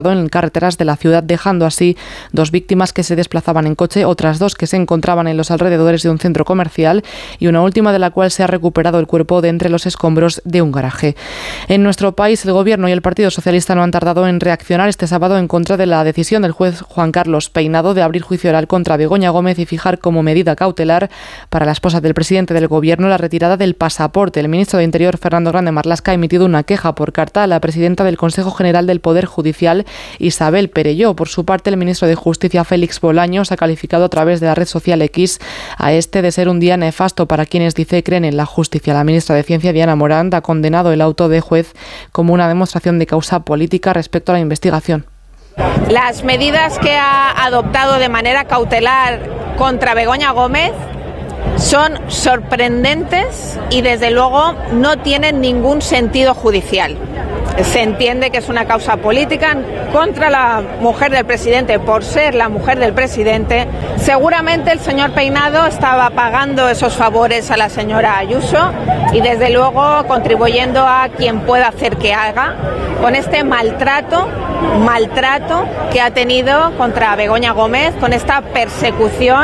en carreteras de la ciudad, dejando así 2 víctimas que se desplazaban en coche, otras 2 que se encontraban en los alrededores de un centro comercial y una última de la cual se ha recuperado el cuerpo de entre los escombros de un garaje. En nuestro país, el Gobierno y el Partido Socialista no han tardado en reaccionar este sábado en contra de la decisión del juez Juan Carlos Peinado de abrir juicio oral contra Begoña Gómez y fijar como medida cautelar para la esposa del presidente del Gobierno la retirada del pasaporte. El ministro de Interior, Fernando Grande Marlaska, ha emitido una queja por carta a la presidenta del Consejo General del Poder Judicial, Isabel Perelló. Por su parte, el ministro de Justicia, Félix Bolaños, ha calificado a través de la red social X a este de ser un día nefasto para quienes dice creen en la justicia. La ministra de Ciencia, Diana Morant, ha condenado el auto de juez como una demostración de causa política respecto a la investigación. Las medidas que ha adoptado de manera cautelar contra Begoña Gómez son sorprendentes y desde luego no tienen ningún sentido judicial. Se entiende que es una causa política contra la mujer del presidente por ser la mujer del presidente. Seguramente el señor Peinado estaba pagando esos favores a la señora Ayuso y desde luego contribuyendo a quien pueda hacer que haga con este maltrato que ha tenido contra Begoña Gómez, con esta persecución.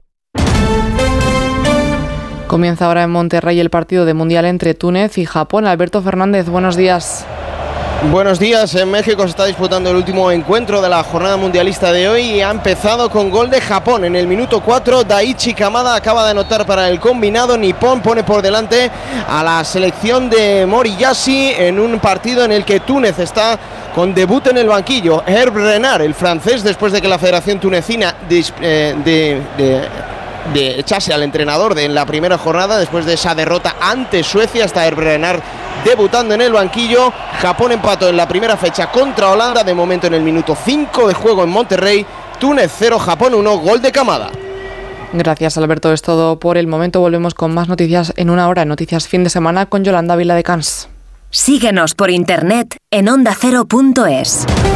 Comienza ahora en Monterrey el partido de Mundial entre Túnez y Japón. Alberto Fernández, buenos días. Buenos días. En México se está disputando el último encuentro de la jornada mundialista de hoy y ha empezado con gol de Japón. En el minuto 4, Daichi Kamada acaba de anotar para el combinado. Nippon pone por delante a la selección de Moriyashi en un partido en el que Túnez está con debut en el banquillo. Hervé Renard, el francés, después de que la Federación Tunecina de echarse al entrenador en la primera jornada, después de esa derrota ante Suecia, está Hervé Renard debutando en el banquillo. Japón empató en la primera fecha contra Holanda, de momento en el minuto 5 de juego en Monterrey. Túnez 0, Japón 1, gol de Kamada. Gracias, Alberto, es todo por el momento. Volvemos con más noticias en una hora, Noticias Fin de Semana con Yolanda Viladecans. Síguenos por internet en ondacero.es.